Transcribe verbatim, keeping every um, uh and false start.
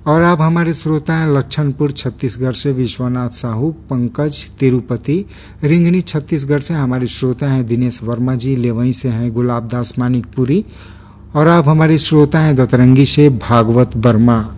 और आप हमारे श्रोता हैं लक्षणपुर छत्तीसगढ़ से विश्वनाथ साहू, पंकज तिरुपति, रिंगणी छत्तीसगढ़ से हमारे श्रोता हैं दिनेश वर्मा जी, लेवई से हैं गुलाब दास मानिकपुरी, और आप हमारे श्रोता हैं दतरंगी से भागवत वर्मा।